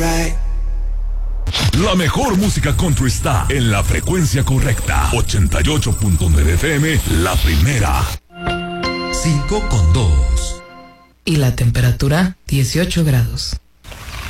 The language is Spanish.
alright. La mejor música country está en la frecuencia correcta. 88.9 FM, la primera. 5:2. Y la temperatura, 18 grados.